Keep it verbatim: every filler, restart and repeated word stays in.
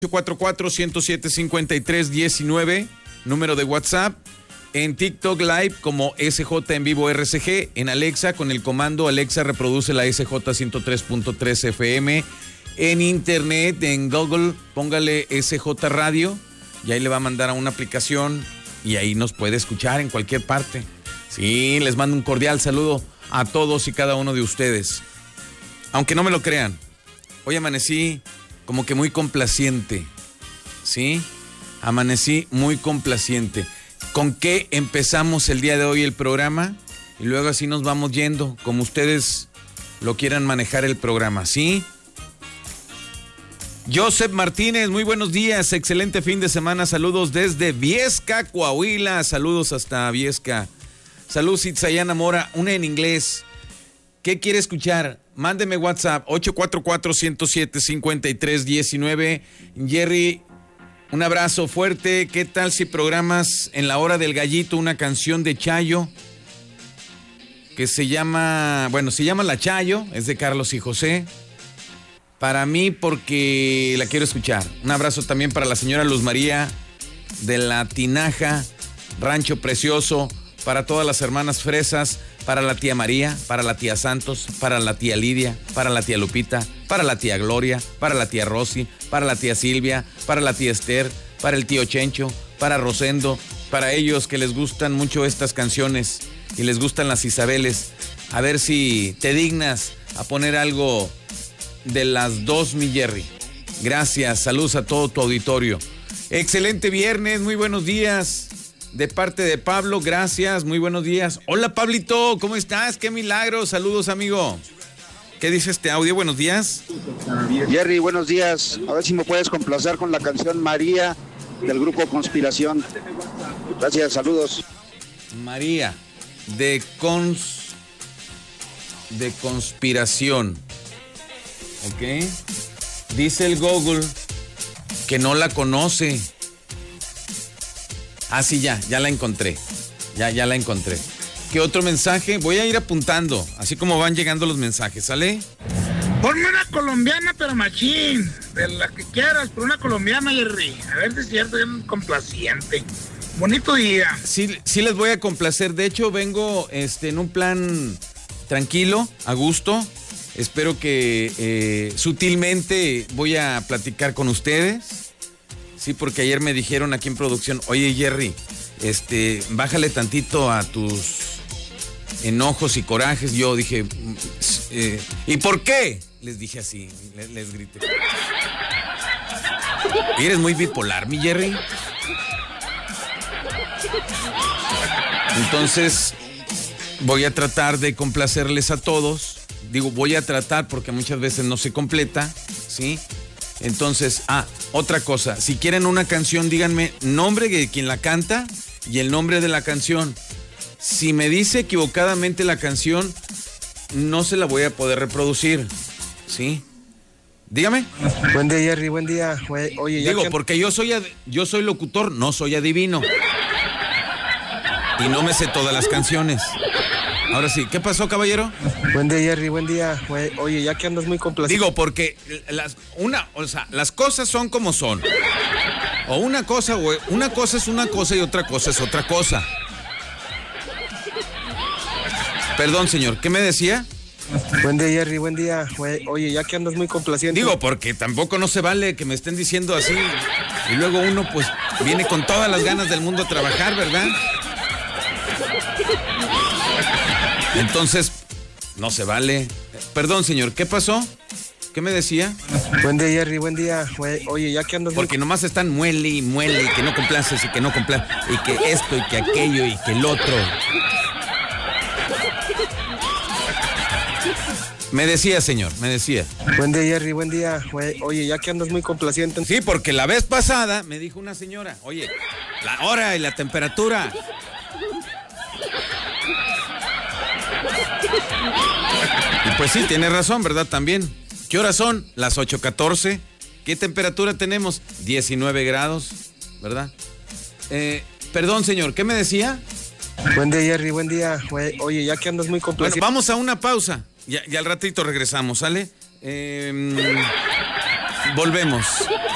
ocho cuatro cuatro, uno cero siete, cinco tres uno nueve, número de WhatsApp. En TikTok Live como S J en vivo R C G. En Alexa con el comando Alexa reproduce la S J ciento tres punto tres F M. En internet, en Google, póngale S J Radio y ahí le va a mandar a una aplicación y ahí nos puede escuchar en cualquier parte. Sí, les mando un cordial saludo a todos y cada uno de ustedes. Aunque no me lo crean, hoy amanecí como que muy complaciente, ¿sí? Amanecí muy complaciente. ¿Con qué empezamos el día de hoy el programa? Y luego así nos vamos yendo, como ustedes lo quieran manejar el programa, ¿sí? Joseph Martínez, muy buenos días, excelente fin de semana, saludos desde Viesca, Coahuila, saludos hasta Viesca. Saludos Itzayana Mora, una en inglés. ¿Qué quiere escuchar? Mándeme WhatsApp, ocho cuatro cuatro, uno cero siete, cinco tres uno nueve. Jerry, un abrazo fuerte. ¿Qué tal si programas en la hora del gallito una canción de Chayo? Que se llama, bueno, se llama La Chayo, es de Carlos y José. Para mí, porque la quiero escuchar. Un abrazo también para la señora Luz María de la Tinaja, Rancho Precioso, para todas las hermanas fresas, para la tía María, para la tía Santos, para la tía Lidia, para la tía Lupita, para la tía Gloria, para la tía Rosy, para la tía Silvia, para la tía Esther, para el tío Chencho, para Rosendo, para ellos que les gustan mucho estas canciones y les gustan las Isabeles. A ver si te dignas a poner algo de las dos, mi Jerry. Gracias, saludos a todo tu auditorio. Excelente viernes, muy buenos días. De parte de Pablo, gracias, muy buenos días. Hola Pablito, ¿cómo estás? Qué milagro, saludos amigo. ¿Qué dice este audio? Buenos días. Jerry, buenos días. A ver si me puedes complacer con la canción María del grupo Conspiración. Gracias, saludos. María, de cons... de Conspiración. Ok. Dice el Google que no la conoce. Ah, sí, ya, ya la encontré. Ya, ya la encontré. ¿Qué otro mensaje? Voy a ir apuntando, así como van llegando los mensajes, ¿sale? Ponme una colombiana, pero machín. De la que quieras, pero una colombiana, Jerry. A ver si es cierto, yo un complaciente. Bonito día. Sí, sí les voy a complacer. De hecho, vengo este, en un plan tranquilo, a gusto. Espero que eh, sutilmente voy a platicar con ustedes. Sí, porque ayer me dijeron aquí en producción, oye Jerry, este, bájale tantito a tus enojos y corajes. Yo dije, eh, ¿y por qué? Les dije así, les, les grité. ¿Eres muy bipolar, mi Jerry? Entonces, voy a tratar de complacerles a todos. Digo, voy a tratar porque muchas veces no se completa, ¿sí? Entonces, ah, otra cosa, si quieren una canción, díganme nombre de quien la canta y el nombre de la canción. Si me dice equivocadamente la canción, no se la voy a poder reproducir, ¿sí? Dígame. Buen día, Jerry, buen día. Oye, ya Digo, que... porque yo soy, ad... yo soy locutor, no soy adivino. Y no me sé todas las canciones. Ahora sí, ¿qué pasó, caballero? Buen día, Jerry, buen día. Oye, ya que andas muy complacido. Digo, porque las, una, o sea, las cosas son como son. O una cosa, güey, una cosa es una cosa y otra cosa es otra cosa. Perdón, señor, ¿qué me decía? Buen día, Jerry, buen día. Oye, ya que andas muy complaciente. Digo, porque tampoco no se vale que me estén diciendo así. Y luego uno, pues, viene con todas las ganas del mundo a trabajar, ¿verdad? Entonces, no se vale. Perdón, señor, ¿qué pasó? ¿Qué me decía? Buen día, Jerry, buen día. Oye, ya que andas... Porque nomás están muele y muele y que no complaces y que no complaces y que esto y que aquello y que el otro. Me decía, señor, me decía. Buen día, Jerry, buen día. Oye, ya que andas muy complaciente. Sí, porque la vez pasada me dijo una señora, oye, la hora y la temperatura... Y pues sí, tiene razón, ¿verdad? También. ¿Qué horas son? Las ocho catorce. ¿Qué temperatura tenemos? diecinueve grados, ¿verdad? Eh, perdón, señor, ¿qué me decía? Buen día, Jerry, buen día. Oye, ya que andas muy complaciente. Bueno, vamos a una pausa. Y, y al ratito regresamos, ¿sale? Eh, volvemos.